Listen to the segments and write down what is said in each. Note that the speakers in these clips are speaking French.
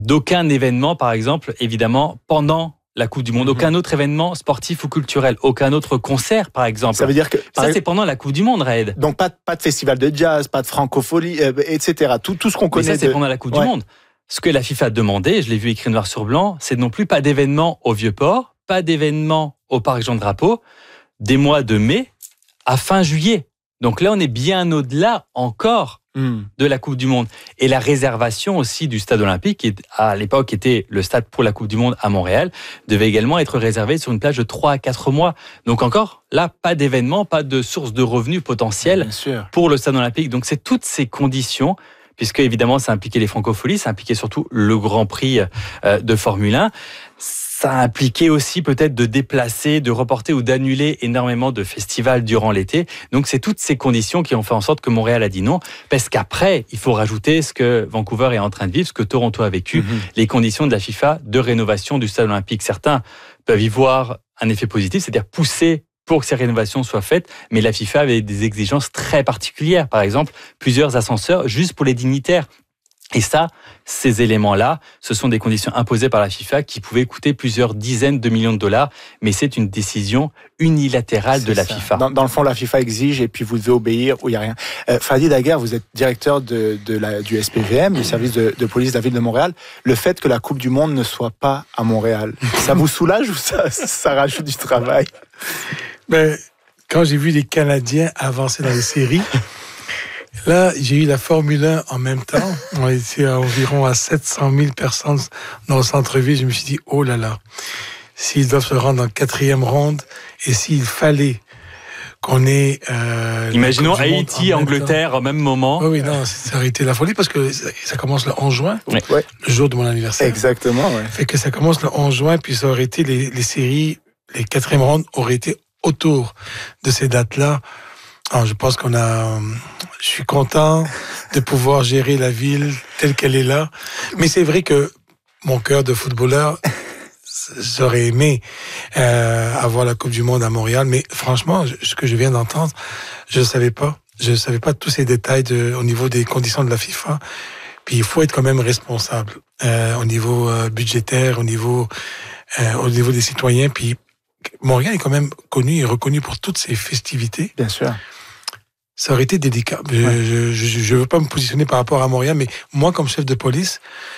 d'aucun événement, par exemple, évidemment, pendant la Coupe du Monde. Aucun autre événement sportif ou culturel. Aucun autre concert, par exemple. Ça veut dire que... Ça, c'est pendant la Coupe du Monde, Raed. Donc, pas de festival de jazz, pas de francophonie, etc. Tout ce qu'on connaît. Mais ça, c'est pendant la Coupe du Monde. Ce que la FIFA a demandé, je l'ai vu écrit noir sur blanc, c'est non plus pas d'événement au Vieux-Port, pas d'événement au Parc Jean-Drapeau, des mois de mai à fin juillet. Donc là, on est bien au-delà encore de la Coupe du Monde. Et la réservation aussi du stade olympique, qui à l'époque était le stade pour la Coupe du Monde à Montréal, devait également être réservée sur une plage de 3 à 4 mois. Donc encore, là, pas d'événement, pas de source de revenus potentiels pour le stade olympique. Donc c'est toutes ces conditions, puisque évidemment ça impliquait les francopholies, ça impliquait surtout le Grand Prix de Formule 1. Ça a impliqué aussi peut-être de déplacer, de reporter ou d'annuler énormément de festivals durant l'été. Donc c'est toutes ces conditions qui ont fait en sorte que Montréal a dit non. Parce qu'après, il faut rajouter ce que Vancouver est en train de vivre, ce que Toronto a vécu, les conditions de la FIFA de rénovation du stade olympique. Certains peuvent y voir un effet positif, c'est-à-dire pousser pour que ces rénovations soient faites, mais la FIFA avait des exigences très particulières. Par exemple, plusieurs ascenseurs juste pour les dignitaires. Et ça, ces éléments-là, ce sont des conditions imposées par la FIFA qui pouvaient coûter plusieurs dizaines de millions de dollars, mais c'est une décision unilatérale de la FIFA. Dans le fond, la FIFA exige et puis vous devez obéir ou il n'y a rien. Fadi Daguerre, vous êtes directeur du SPVM, du service de police de la ville de Montréal. Le fait que la Coupe du Monde ne soit pas à Montréal, ça vous soulage ou ça rajoute du travail? Ben, quand j'ai vu les Canadiens avancer dans les séries, là, j'ai eu la Formule 1 en même temps. On était environ à 700 000 personnes dans le centre-ville. Je me suis dit, oh là là, s'ils doivent se rendre en 4e ronde et s'il fallait qu'on ait... Imaginons Haïti, Angleterre au même moment. Oui, non, ça aurait été la folie parce que ça commence le 11 juin, le jour de mon anniversaire. Exactement, ouais. Fait que ça commence le 11 juin, puis ça aurait été les séries, les 4e rondes auraient été autour de ces dates-là. Alors, je pense je suis content de pouvoir gérer la ville telle qu'elle est là. Mais c'est vrai que mon cœur de footballeur, j'aurais aimé avoir la Coupe du Monde à Montréal. Mais franchement, ce que je viens d'entendre, je ne savais pas. Je ne savais pas tous ces détails au niveau des conditions de la FIFA. Puis il faut être quand même responsable au niveau budgétaire, au niveau des citoyens. Puis Montréal est quand même connu et reconnu pour toutes ses festivités. Bien sûr. Ça aurait été délicat. Je veux pas me positionner par rapport à Montréal, mais moi, comme chef de police,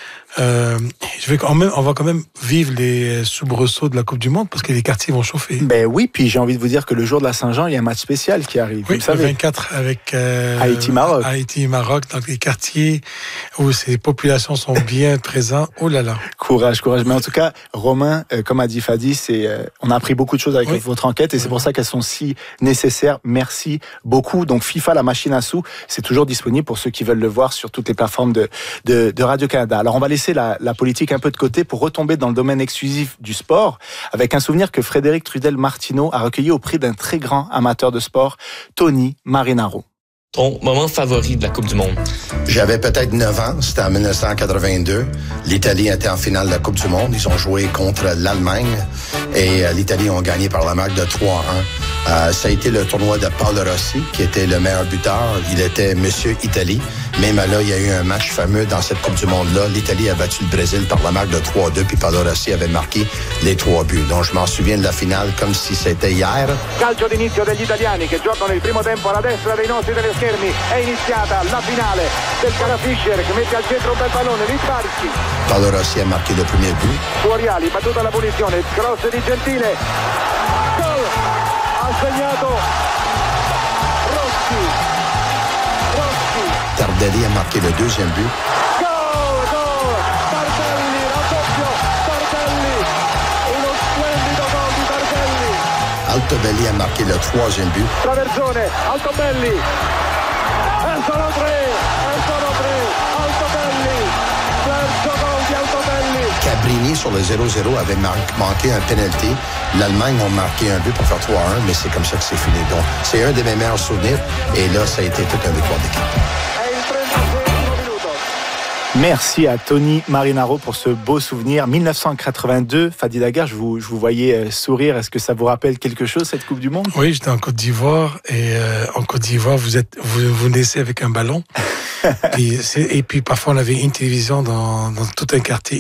on va quand même vivre les soubresauts de la Coupe du Monde parce que les quartiers vont chauffer. Ben oui, puis j'ai envie de vous dire que le jour de la Saint-Jean, il y a un match spécial qui arrive. Oui, vous savez. Le 24 avec Haïti-Maroc. Haïti-Maroc, dans les quartiers où ces populations sont bien présentes. Oh là là. Courage. Mais en tout cas, Romain, comme a dit Fadi, on a appris beaucoup de choses avec votre enquête et c'est pour ça qu'elles sont si nécessaires. Merci beaucoup. Donc FIFA, la machine à sous, c'est toujours disponible pour ceux qui veulent le voir sur toutes les plateformes de Radio-Canada. Alors on va laisser la politique un peu de côté pour retomber dans le domaine exclusif du sport avec un souvenir que Frédéric Trudel-Martineau a recueilli auprès d'un très grand amateur de sport, Tony Marinaro. Ton moment favori de la Coupe du Monde? J'avais peut-être 9 ans, c'était en 1982. L'Italie était en finale de la Coupe du Monde. Ils ont joué contre l'Allemagne et l'Italie ont gagné par la marque de 3-1. Ça a été le tournoi de Paolo Rossi qui était le meilleur buteur. Il était Monsieur Italie. Même là, il y a eu un match fameux dans cette Coupe du Monde-là. L'Italie a battu le Brésil par la marque de 3-2, puis Paolo Rossi avait marqué les 3 buts. Donc, je m'en souviens de la finale comme si c'était hier. Calcio d'inizio degli italiani che giocano il primo tempo alla destra dei nostri teleschermi. È iniziata la finale del Cara Fischer che mette al centro un bel pallone. Risparchi. Paolo Rossi a marqué le premier but. Fuoriali, battuta la punizione. Cross di Gentile. Gol! Ha segnato Rossi. Tardelli a marqué le deuxième but. Gol! Tardelli, raddoppio! Tardelli! Uno splendido gol di Tardelli! Altobelli a marqué le troisième but. Traversone, Altobelli! E sono tre! Altobelli! Terzo gol di Altobelli! Cabrini sur le 0-0 avait manqué un penalty. L'Allemagne a marqué un but pour faire 3-1, mais c'est comme ça que c'est fini. Donc, c'est un de mes meilleurs souvenirs. Et là, ça a été toute une victoire d'équipe. Merci à Tony Marinaro pour ce beau souvenir. 1982, Fadi Daguerre, je vous voyais sourire. Est-ce que ça vous rappelle quelque chose, cette Coupe du Monde? Oui, j'étais en Côte d'Ivoire et en Côte d'Ivoire, vous naissez avec un ballon. Et puis parfois, on avait une télévision dans tout un quartier